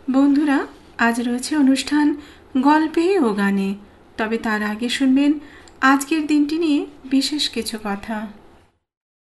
বন্ধুরা, আজ রয়েছে অনুষ্ঠান গল্পে ও গানে। তবে তার আগে শুনবেন আজকের দিনটি নিয়ে বিশেষ কিছু কথা।